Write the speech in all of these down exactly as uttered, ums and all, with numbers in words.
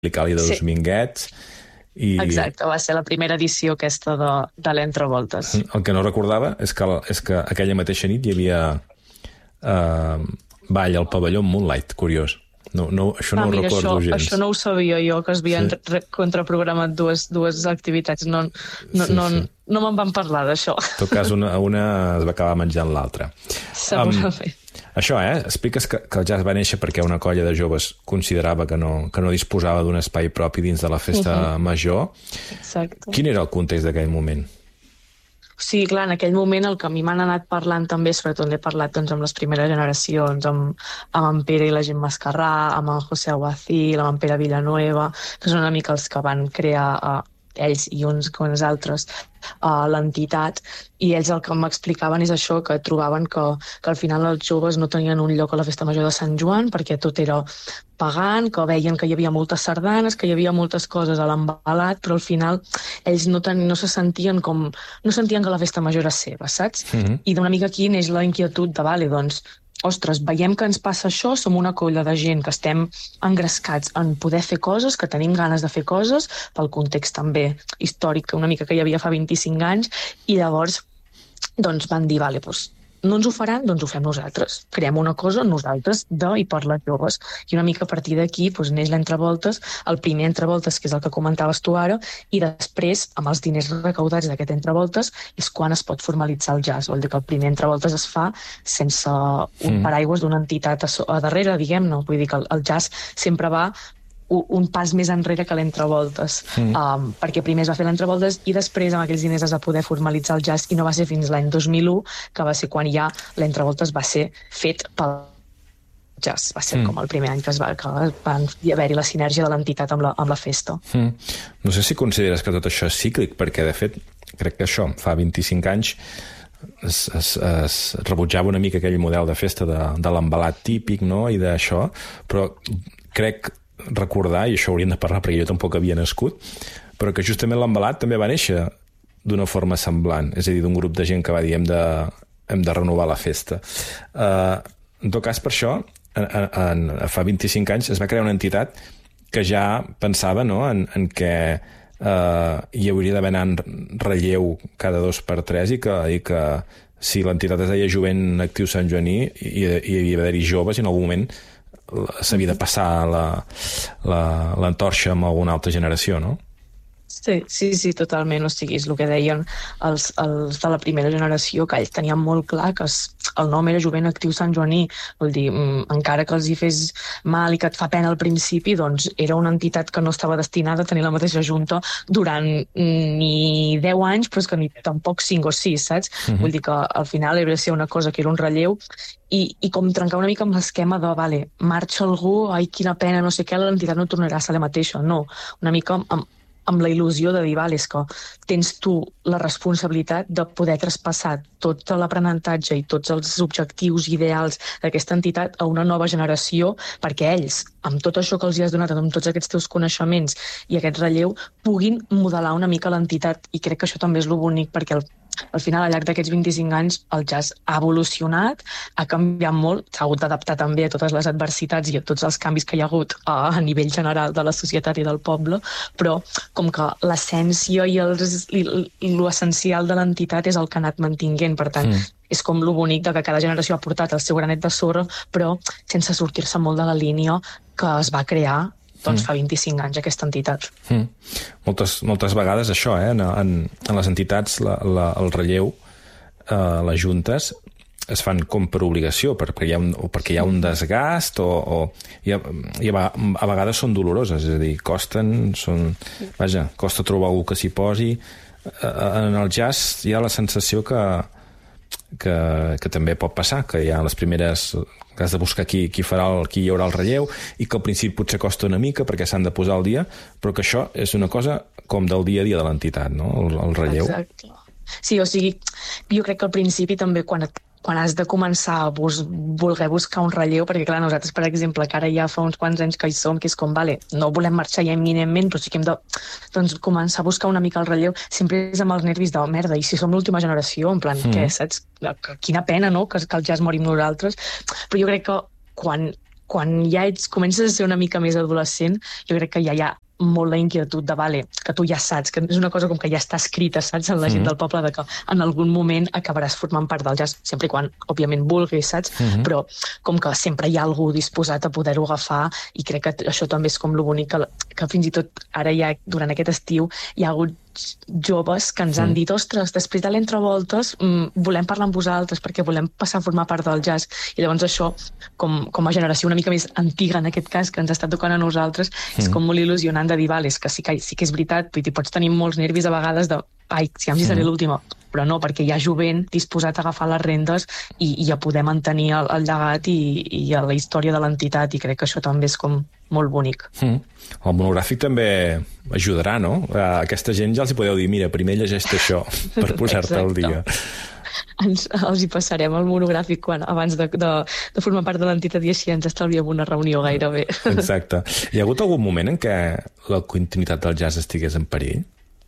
Càlida sí. Dos Minguets. I... Exacte, va ser la primera edició aquesta de, de l'Entrevoltes. El que no recordava és que, és que aquella mateixa nit hi havia eh, ball al pavelló Moonlight, curiós. No, no, això no ah, mira, ho recordo això, gens. Això no ho sabia jo, que es havien sí. contraprogramat dues, dues activitats. No, no, sí, no, sí. no me'n van parlar d'això. En tot cas, una, una es va acabar menjant l'altra. Segurament. Um, això, eh? Expliques que, que el jazz va néixer perquè una colla de joves considerava que no, que no disposava d'un espai propi dins de la festa uh-huh. major. Exacte. Quin era el context d'aquell moment? Sí, clar, en aquell moment el que a mi m'han anat parlant també, sobretot n'he parlat doncs, amb les primeres generacions, amb, amb en Pere i la gent Mascarrà, amb en José Aguacil, amb en Pere Villanueva, que són una mica els que van crear eh, ells i uns com els altres uh, l'entitat, i ells el que m'explicaven és això, que trobaven que, que al final els joves no tenien un lloc a la festa major de Sant Joan perquè tot era pagant, que veien que hi havia moltes sardanes, que hi havia moltes coses a l'embalat, però al final ells no, ten, no se sentien com... no sentien que la festa major era seva, saps? Mm-hmm. I d'una mica aquí neix la inquietud de, vale, doncs, ostres, veiem que ens passa això, som una colla de gent que estem engrescats en poder fer coses, que tenim ganes de fer coses, pel context també històric una mica que hi havia fa vint-i-cinc anys, i llavors doncs van dir, vale, doncs no ens ho faran, doncs ho fem nosaltres. Creem una cosa nosaltres de i per les joves. I una mica a partir d'aquí doncs, neix l'Entrevoltes, el primer Entrevoltes, que és el que comentaves tu ara, i després, amb els diners recaudats d'aquest Entrevoltes, és quan es pot formalitzar el jazz. Vol dir que el primer Entrevoltes es fa sense un mm. paraigües d'una entitat a, so a darrere, diguem-ne. Vull dir que el, el jazz sempre va un pas més enrere que l'Entrevoltes, mm. um, perquè primer es va fer l'Entrevoltes i després amb aquells diners es va poder formalitzar el jazz, i no va ser fins l'any dos mil u, que va ser quan ja l'Entrevoltes va ser fet pel jazz. Va ser mm. com el primer any que es va, que va haver-hi la sinergia de l'entitat amb, la, amb la festa. Mm. No sé si consideres que tot això és cíclic, perquè de fet crec que això, fa vint-i-cinc anys es, es, es rebutjava una mica aquell model de festa de, de l'embalat típic, no?, i d'això, però crec recordar, i això hauríem de parlar perquè jo tampoc havia nascut, però que justament l'embalat també va néixer d'una forma semblant, és a dir, d'un grup de gent que va dir hem de, hem de renovar la festa. Uh, en tot cas, per això, en, en, fa vint-i-cinc anys es va crear una entitat que ja pensava, no?, en, en què uh, hi hauria d'haver anant relleu cada dos per tres, i que, i que si l'entitat es deia Jovent Actiu Sant Joaní, i hi havia d'haver-hi joves, i en algun moment s'havia de passar l'antorxa amb alguna altra generació, no? Sí, sí, sí, totalment. O sigui, és el que deien els, els de la primera generació, que ells tenien molt clar que es, el nom era Jovent Actiu Sant Joaní. Vol dir, encara que els hi fes mal i que et fa pena al principi, doncs era una entitat que no estava destinada a tenir la mateixa junta durant ni deu anys, però és que ni tampoc cinc o sis, saps? Uh-huh. Vull dir que al final hauria de ser una cosa que era un relleu, i, i com trencar una mica amb l'esquema de, vale, marxa algú, ai, quina pena, no sé què, l'entitat no tornarà a ser la mateixa. No, una mica amb, amb la il·lusió de dir, vale, és que tens tu la responsabilitat de poder traspassar tot l'aprenentatge i tots els objectius ideals d'aquesta entitat a una nova generació, perquè ells, amb tot això que els hi has donat, amb tots aquests teus coneixements i aquest relleu, puguin modelar una mica l'entitat. I crec que això també és lo bonic, perquè el al final, al llarg d'aquests vint-i-cinc anys, el jazz ha evolucionat, ha canviat molt, s'ha hagut d'adaptar també a totes les adversitats i a tots els canvis que hi ha hagut a, a nivell general de la societat i del poble, però com que l'essència i l'essencial de l'entitat és el que ha anat mantinguent. Per tant, mm. és com lo bonic de que cada generació ha portat el seu granet de sorra, però sense sortir-se molt de la línia que es va crear doncs mm. fa vint-i-cinc anys aquesta entitat. Mm. Moltes, moltes vegades això, eh? en, en, en les entitats la, la, el relleu, eh, les juntes, es fan com per obligació, perquè hi ha un, o perquè hi ha un desgast, o, o i a, i a, a vegades són doloroses, és a dir, costen, són, vaja, costa trobar algú que s'hi posi. En el jazz hi ha la sensació que, que, que també pot passar, que hi ha les primeres... que has de buscar qui, qui, farà el, qui hi haurà el relleu, i que al principi potser costa una mica perquè s'han de posar al dia, però que això és una cosa com del dia a dia de l'entitat, no?, el, el relleu. Exacte. Sí, o sigui, jo crec que al principi també quan, et, quan has de començar a bus, voler buscar un relleu, perquè clar, nosaltres, per exemple, que ara ja fa uns quants anys que hi som, que és com, vale, no volem marxar ja imminentment, però sí que hem de doncs, començar a buscar una mica el relleu, sempre és amb els nervis de, merda, i si som l'última generació, en plan, mm. què, saps? Quina pena, no?, que, que el jazz morim nosaltres. Però jo crec que quan, quan ja ets, comences a ser una mica més adolescent, jo crec que ja hi ha molt la inquietud de, vale, que tu ja saps, que és una cosa com que ja està escrita, saps, en la gent Mm-hmm. del poble, de que en algun moment acabaràs formant part del jazz, sempre i quan, òbviament, vulguis, saps? Mm-hmm. Però com que sempre hi ha algú disposat a poder-ho agafar, i crec que això també és com lo bonic, que, que fins i tot ara ja, durant aquest estiu, hi ha hagut joves que ens han Mm. dit, ostres, després de l'entrevoltes mm, volem parlar amb vosaltres perquè volem passar a formar part del jazz, i llavors això, com, com a generació una mica més antiga en aquest cas, que ens està tocant a nosaltres, és Mm. com molt il·lusionant de dir, vale, és que sí que, sí que és veritat, vull dir, pots tenir molts nervis a vegades de, ai, si si seré Mm. l'última, però no, perquè hi ha jovent disposat a agafar les rendes i, i a poder mantenir el, el llegat i, i a la història de l'entitat, i crec que això també és com molt bonic. Mm. El monogràfic també ajudarà, no? A aquesta gent ja els hi podeu dir, mira, primer llegeix-te això per posar-te al dia. Ens, els hi passarem el monogràfic quan, abans de, de, de formar part de l'entitat, i així ens estalviem una reunió gairebé. Exacte. Hi ha hagut algun moment en què la continuïtat del jazz estigués en perill?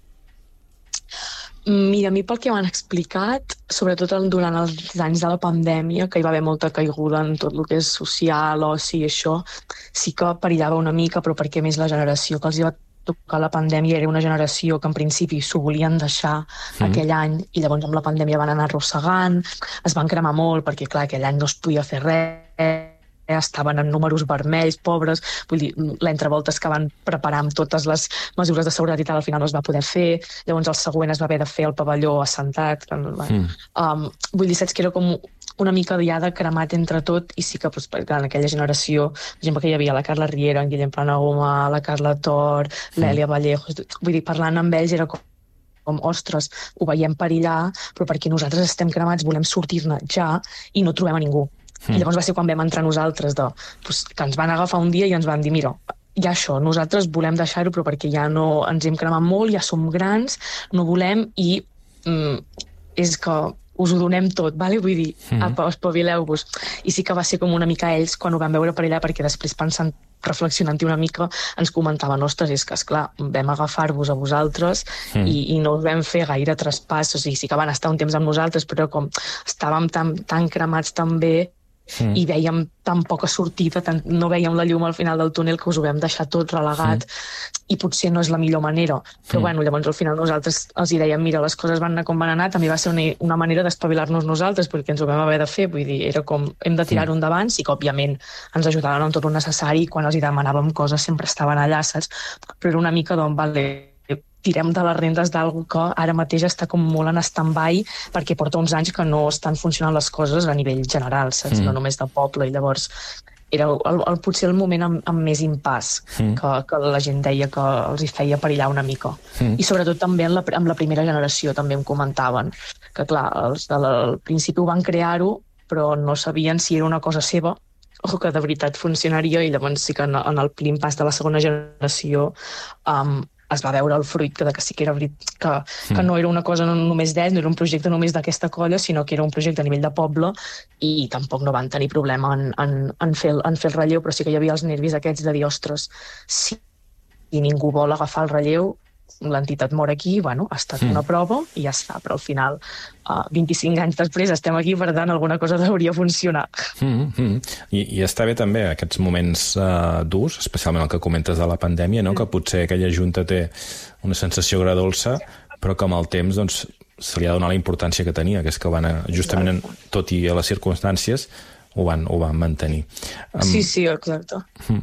Mira, a mi pel que m'han explicat, sobretot el- durant els anys de la pandèmia, que hi va haver molta caiguda en tot el que és social, oci i això, sí que perillava una mica, però perquè a més la generació que els hi va tocar la pandèmia era una generació que en principi s'ho volien deixar Mm. aquell any, i llavors amb la pandèmia van anar arrossegant, es van cremar molt perquè clar, aquell any no es podia fer res, estaven en números vermells, pobres, vull dir, l'entrevoltes que van preparar amb totes les mesures de seguretat i tal, al final no es va poder fer, llavors el següent es va haver de fer el pavelló assentat, Mm. um, vull dir, saps que era com una mica ja de cremat entre tot, i sí que doncs, perquè en aquella generació, per exemple, que hi havia la Carla Riera, en Guillem Planaguma, la Carla Tor, l'Èlia Vallejos, vull dir, parlant amb ells era com com, ostres, ho veiem perillar, però perquè nosaltres estem cremats, volem sortir-ne ja i no trobem a ningú. Mm. I llavors va ser quan vam entrar nosaltres, de, doncs, que ens van agafar un dia i ens van dir, mira, ja això, nosaltres volem deixar-ho, però perquè ja no ens hem cremat molt, ja som grans, no volem, i mm, és que us ho donem tot, vale? Vull dir, Mhm. apa, espavileu-vos. I sí que va ser com una mica ells quan ho van veure per allà, perquè després pensant, reflexionant-hi una mica, ens comentaven, ostres, és que, esclar, vam agafar-vos a vosaltres Mm. i, i no us vam fer gaire traspàs, o sigui, sí que van estar un temps amb nosaltres, però com estàvem tan, tan cremats també, Mm. i veiem tan poca sortida, tan, no veiem la llum al final del túnel, que us ho vam deixar tot relegat, i potser no és la millor manera. Però Mm. bueno, llavors al final nosaltres els hi dèiem, mira, les coses van anar com van anar, també va ser una, una manera d'espavilar-nos nosaltres, perquè ens ho vam haver de fer, vull dir, era com, hem de tirar-ho endavant, sí que òbviament ens ajudaven amb tot el necessari, i quan els hi demanàvem coses sempre estaven allà, saps? Però era una mica, doncs, vale, tirem de les rendes d'algú que ara mateix està com molt en stand-by, perquè porta uns anys que no estan funcionant les coses a nivell general, saps? Mm. No només de poble, i llavors era el, el, potser el moment amb, amb més impàs, Mm. que, que la gent deia que els hi feia perillar una mica. Mm. I sobretot també amb la, amb la primera generació també em comentaven que, clar, els de la, al principi ho van crear-ho, però no sabien si era una cosa seva o que de veritat funcionaria, i llavors sí que en, en el plim pas de la segona generació um, es va veure el fruit que, de que sí que era veritat, que, que no era una cosa no només d'ells, no era un projecte només d'aquesta colla, sinó que era un projecte a nivell de poble, i tampoc no van tenir problema en, en, en, fer, el, en fer el relleu, però sí que hi havia els nervis aquests de dir, ostres, si ningú vol agafar el relleu, l'entitat mor aquí, bueno, ha estat Mm. una prova i ja està, però al final, uh, vint-i-cinc anys després estem aquí, per tant, alguna cosa hauria funcionar. Mm -hmm. I, I està bé també aquests moments uh, durs, especialment el que comentes de la pandèmia, no? Que potser aquella junta té una sensació agradolça, però que amb el temps doncs, se li ha donat la importància que tenia, que és que van, a, justament, en, tot i a les circumstàncies, ho van, ho van mantenir. Um, Sí, sí, exacte.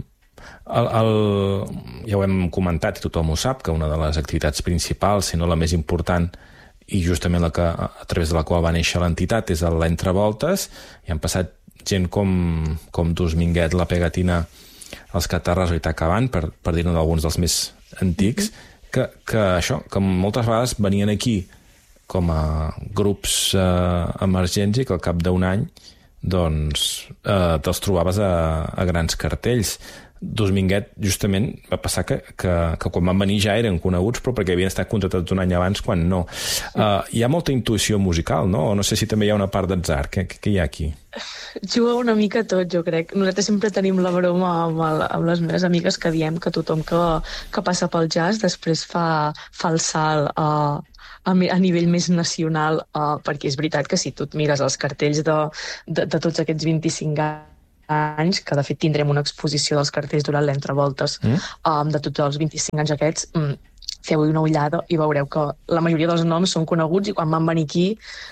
El, el, ja ho hem comentat i tothom ho sap, que una de les activitats principals, si no la més important, i justament la que, a través de la qual va néixer l'entitat, és l'Entrevoltes. Hi han passat gent com, com Dus Minguet, la Pegatina, els Catarres o Itacaban, per, per dir-ne d'alguns dels més antics, mm-hmm. que, que això, que moltes vegades venien aquí com a grups eh, emergents, i que al cap d'un any doncs eh, te'ls trobaves a, a grans cartells. Dus Minguet, justament, va passar que, que, que quan van venir ja eren coneguts, però perquè havien estat contratats un any abans, quan no. Uh, hi ha molta intuïció musical, no? O no sé si també hi ha una part d'atzar. Què, què hi ha aquí? Juga una mica tot, jo crec. Nosaltres sempre tenim la broma amb, el, amb les meves amigues, que diem que tothom que, que passa pel jazz després fa, fa el salt a, a, a nivell més nacional, uh, perquè és veritat que si tu et mires els cartells de, de, de tots aquests vint-i-cinc anys, anys, que de fet tindrem una exposició dels cartells durant l'Entrevoltes, mm. um, de tots els vint-i-cinc anys aquests. Mm, feu-hi una ullada i veureu que la majoria dels noms són coneguts i quan van venir aquí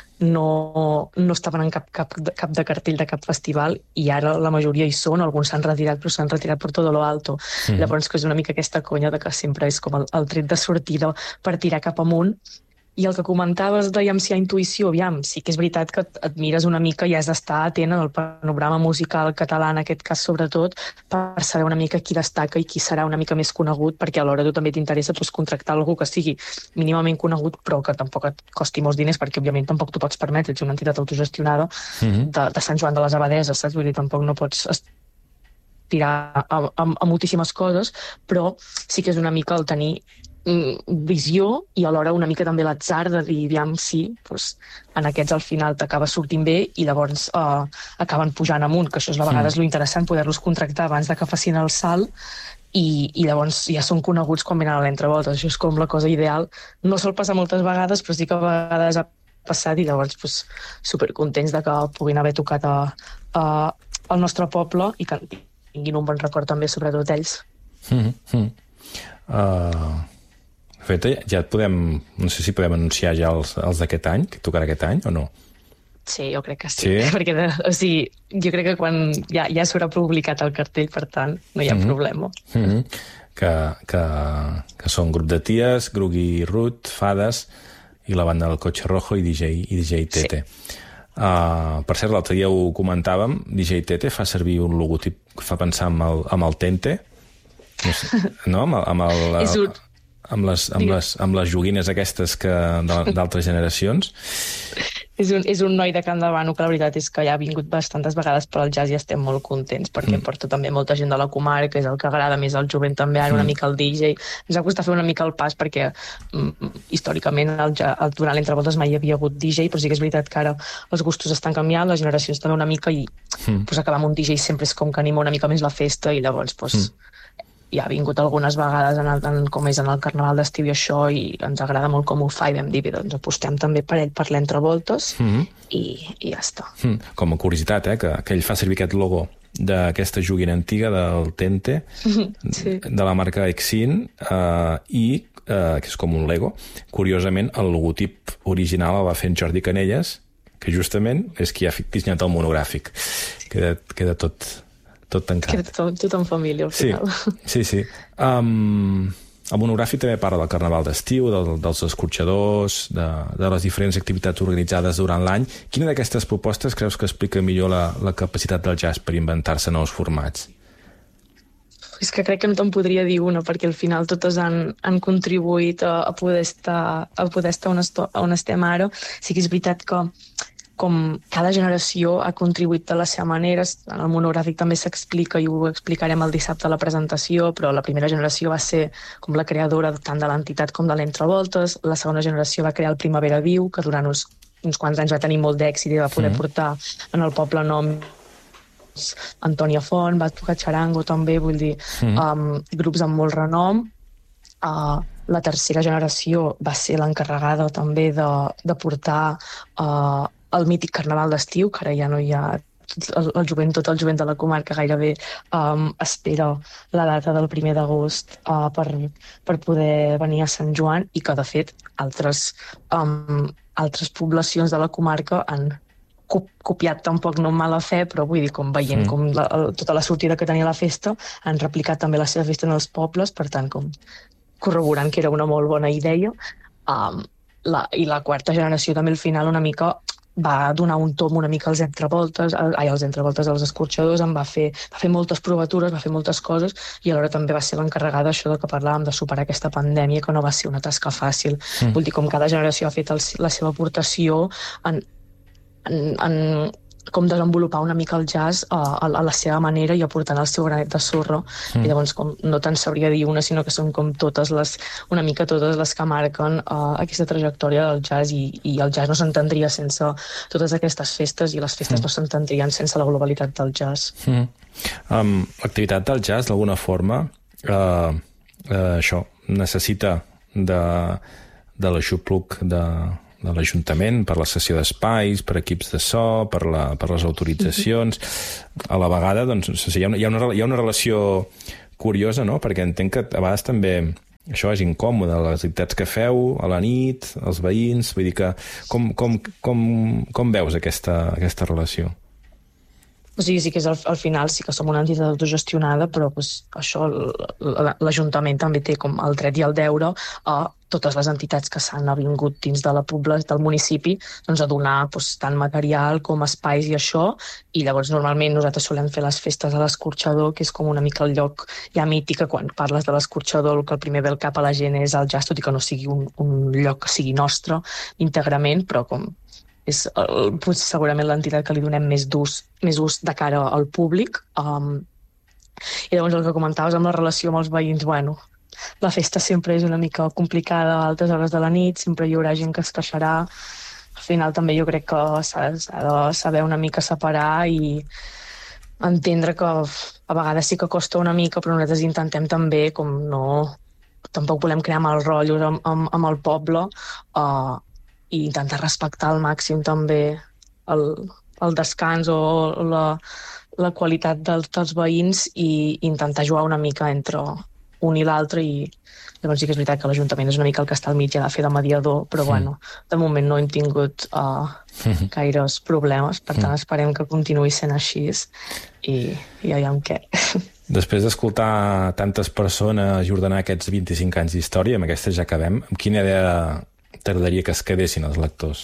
no, no estaven en cap, cap, cap de cartell de cap festival i ara la majoria hi són, alguns s'han retirat però s'han retirat per todo lo alto. Mm. Llavors que és una mica aquesta conya de que sempre és com el, el tret de sortida per tirar cap amunt. I el que comentaves, dèiem, si hi ha intuïció, aviam, sí que és veritat que et mires una mica i has d'estar atent al panorama musical català, en aquest cas sobretot, per saber una mica qui destaca i qui serà una mica més conegut, perquè alhora tu també t'interessa doncs, contractar algú que sigui mínimament conegut, però que tampoc et costi molts diners, perquè òbviament tampoc t'ho pots permetre, ets una entitat autogestionada mm-hmm. de, de Sant Joan de les Abadeses, saps? Vull dir, tampoc no pots tirar a, a, a moltíssimes coses, però sí que és una mica el tenir visió i alhora una mica també l'atzar de dir, aviam, sí, doncs, en aquests al final t'acaba sortint bé i llavors uh, acaben pujant amunt, que això és a vegades mm. lo interessant, poder-los contractar abans de que facin el salt i, i llavors ja són coneguts quan venen a l'Entrevoltes. Això és com la cosa ideal. No sol passar moltes vegades, però sí que a vegades ha passat i llavors pues, supercontents de que puguin haver tocat a, a, al nostre poble i que tinguin un bon record també, sobretot ells. Mm-hmm. Uh... De fet, ja et podem, no sé si podem anunciar ja els, els d'aquest any, que tocarà aquest any o no? Sí, jo crec que sí. sí? Perquè, o sigui, jo crec que quan ja, ja s'haurà publicat el cartell, per tant, no hi ha mm-hmm. problema. Mm-hmm. Que, que, que són grup de ties, Grugui Ruth, Fades i la banda del Cotxe Rojo i D J, i D J Tete. Sí. Uh, per cert, l'altre dia ho comentàvem, D J Tete fa servir un logotip que fa pensar amb el, amb el Tente, no, sé, no? Amb el... Amb el és un... amb les, amb, les, amb les joguines aquestes que d'altres generacions. És un, és un noi de Can Davano que la veritat és que ja ha vingut bastantes vegades per al jazz i estem molt contents perquè mm. porta també molta gent de la comarca, és el que agrada més al jovent també, ara mm. una mica el D J. Ens ha costat fer una mica el pas perquè mm, històricament el, el, durant l'Entrevoltes mai hi havia hagut D J, però sí que és veritat que ara els gustos estan canviant, les generacions també una mica i mm. pues, acabar amb un D J sempre és com que anima una mica més la festa i llavors pues, mm. ja ha vingut algunes vegades en el, en, com és en el Carnaval d'estiu i això i ens agrada molt com ho fa i vam dir, doncs apostem també per ell per l'Entrevoltes mm-hmm. i, i ja està. Mm. Com a curiositat, eh, que, que ell fa servir aquest logo d'aquesta joguina antiga del Tente, sí. de la marca Exin, eh, i eh, que és com un Lego. Curiosament, el logotip original el va fer en Jordi Canelles, que justament és qui ha dissenyat el monogràfic. Queda, queda tot... tot tancat. Que tot, tot en família, al final. Sí, sí. sí. Um, el monogràfic també parla del Carnaval d'estiu, del, dels escorxadors, de, de les diferents activitats organitzades durant l'any. Quina d'aquestes propostes creus que explica millor la, la capacitat del jazz per inventar-se nous formats? És que crec que no te'n podria dir una, perquè al final totes han, han contribuït a, a poder estar, a poder estar on, esto, on estem ara. Sí que és veritat que com cada generació ha contribuït de la seva manera, en el monogràfic també s'explica i ho explicarem el dissabte a la presentació, però la primera generació va ser com la creadora tant de l'entitat com de l'Entrevoltes, la segona generació va crear el Primavera Viu, que durant uns, uns quants anys va tenir molt d'èxit i va poder mm. portar en el poble nom Antònia Font, va tocar xarango també, vull dir, mm. um, grups amb molt renom. Uh, la tercera generació va ser l'encarregada també de, de portar uh, el mític Carnaval d'estiu, que ara ja no hi ha el, el jovent, tot el jovent de la comarca gairebé um, espera la data del primer d'agost uh, per, per poder venir a Sant Joan i que de fet altres, um, altres poblacions de la comarca han copiat tampoc no amb mala fe, però vull dir, com veient mm. com la, el, tota la sortida que tenia la festa, han replicat també la seva festa en els pobles, per tant com corroborant que era una molt bona idea. Um, la, I la quarta generació també al final una mica va donar un tom una mica als entrevoltes, ai, als entrevoltes als escorxadors, en va fer, va fer moltes provatures, va fer moltes coses i alhora també va ser l'encarregada això del que parlàvem, de superar aquesta pandèmia, que no va ser una tasca fàcil. Mm. Vull dir, com cada generació ha fet el, la seva aportació en, en, en com desenvolupar una mica el jazz a, a, a la seva manera i aportant el seu granet de sorra. Mm. I llavors com, no te'n sabria dir una, sinó que són com totes les, una mica totes les que marquen uh, aquesta trajectòria del jazz i, i el jazz no s'entendria sense totes aquestes festes i les festes mm. no s'entendrien sense la globalitat del jazz. Mm. Um, l'activitat del jazz d'alguna forma uh, uh, això necessita de, de l'aixopluc de de l'Ajuntament, per la cessió d'espais, per equips de so, per, la, per les autoritzacions. A la vegada, doncs, hi ha una, hi ha una, hi ha una relació curiosa, no? Perquè entenc que a vegades també això és incòmode, les activitats que feu a la nit, els veïns, vull dir que com, com, com, com veus aquesta, aquesta relació? O sigui, sí que és al, al final sí que som una entitat autogestionada, però pues, això l'Ajuntament també té com el dret i el deure a totes les entitats que s'han avingut dins de la població del municipi doncs, a donar pues, tant material com espais i això, i llavors normalment nosaltres solem fer les festes a l'Escorxador, que és com una mica el lloc ja mític, que quan parles de l'Escorxador el que el primer ve al cap a la gent és el jazz, tot i que no sigui un, un lloc que sigui nostre íntegrament, però com és el, potser segurament l'entitat que li donem més d'ús, més ús de cara al públic. Um, I llavors el que comentaves amb la relació amb els veïns, bueno, la festa sempre és una mica complicada a altes hores de la nit, sempre hi haurà gent que es queixarà. Al final també jo crec que s'ha, s'ha de saber una mica separar i entendre que a vegades sí que costa una mica, però nosaltres intentem també, com no... Tampoc volem crear mal rotllos amb, amb, amb el poble, uh, i intentar respectar al màxim també el, el descans o la, la qualitat dels, dels veïns i intentar jugar una mica entre un i l'altre, i llavors sí que és veritat que l'Ajuntament és una mica el que està al mig i ha de fer de mediador, però mm. bueno, de moment no hem tingut uh, mm. gaires problemes, per tant mm. esperem que continuï sent així i, i aviam què. Després d'escoltar tantes persones i ordenar aquests vint-i-cinc anys d'història, amb aquesta ja acabem, amb quina idea t'agradaria que es quedessin els lectors?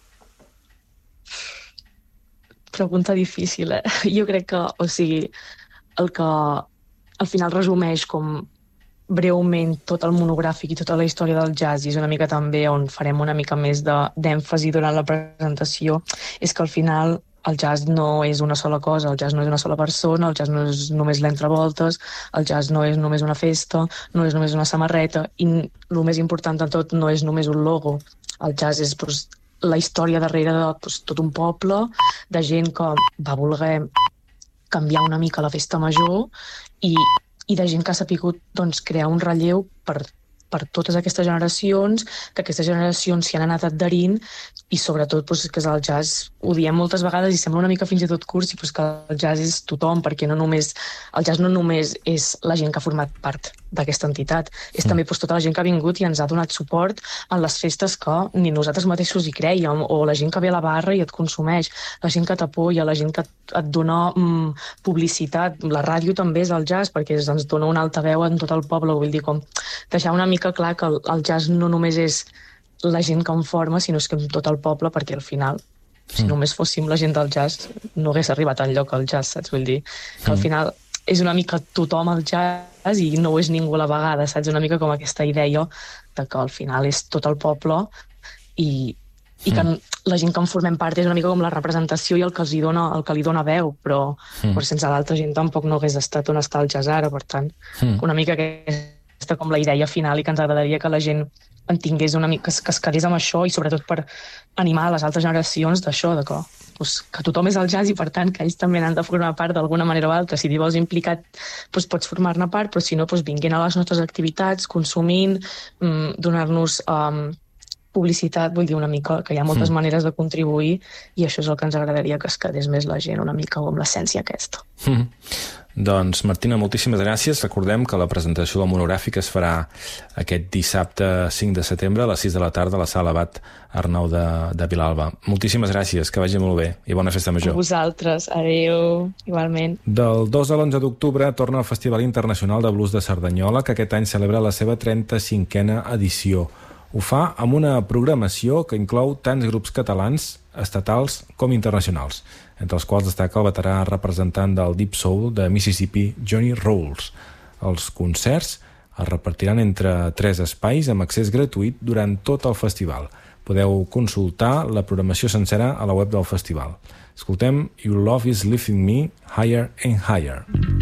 Pregunta difícil, eh? Jo crec que, o sigui, el que al final resumeix com breument tot el monogràfic i tota la història del jazz, i és una mica també on farem una mica més d'èmfasi durant la presentació, és que al final el jazz no és una sola cosa, el jazz no és una sola persona, el jazz no és només l'entrevoltes, el jazz no és només una festa, no és només una samarreta, i el més important de tot no és només un logo. El jazz és pues, la història darrere de pues, tot un poble, de gent que va voler canviar una mica la festa major i, i de gent que ha sapigut doncs, crear un relleu per per totes aquestes generacions, que aquestes generacions s'hi han anat adherint, i sobretot doncs, que el jazz, ho diem moltes vegades i sembla una mica fins i tot cursi, doncs, que el jazz és tothom, perquè no només, el jazz no només és la gent que ha format part d'aquesta entitat, és mm. també doncs, tota la gent que ha vingut i ens ha donat suport en les festes que ni nosaltres mateixos hi crèiem, o la gent que ve a la barra i et consumeix, la gent que t'apoya, la gent que et dona mm, publicitat. La ràdio també és el jazz, perquè ens dona una altaveu en tot el poble, vull dir, com deixar una mica clar que el, el jazz no només és la gent que en forma, sinó és que tot el poble, perquè al final, mm. si només fóssim la gent del jazz, no hagués arribat enlloc el jazz, saps? Vull dir que al final és una mica tothom el jazz i no ho és ningú a la vegada, saps? Una mica com aquesta idea de que al final és tot el poble i, i que mm. la gent que en formem part és una mica com la representació i el que, els hi dona, el que li dona veu, però, mm. però sense l'altra gent tampoc no hagués estat on està el jazz ara, per tant, mm. una mica aquesta com la idea final i que ens agradaria que la gent en tingués una mica, que es quedés amb això i sobretot per animar les altres generacions d'això, de que, doncs, que tothom és el jazz i per tant que ells també n'han de formar part d'alguna manera o altra. Si t'hi vols implicat, doncs pots formar-ne part, però si no, doncs vinguin a les nostres activitats, consumint, mmm, donar-nos um, publicitat, vull dir una mica que hi ha moltes mm. maneres de contribuir i això és el que ens agradaria que es quedés més la gent una mica amb l'essència aquesta. Mm. Doncs, Martina, moltíssimes gràcies. Recordem que la presentació del monogràfic es farà aquest dissabte cinc de setembre a les sis de la tarda a la sala Abat Arnau de, de Vilalba. Moltíssimes gràcies, que vagi molt bé i bona festa major. A vosaltres, adeu, igualment. Del dos a l'onze d'octubre torna el Festival Internacional de Blues de Cerdanyola, que aquest any celebra la seva trenta-cinquena edició. Ho fa amb una programació que inclou tants grups catalans, estatals com internacionals, entre els quals destaca el veterà representant del Deep Soul de Mississippi, Johnny Rolls. Els concerts es repartiran entre tres espais amb accés gratuït durant tot el festival. Podeu consultar la programació sencera a la web del festival. Escoltem Your Love is Lifting Me Higher and Higher.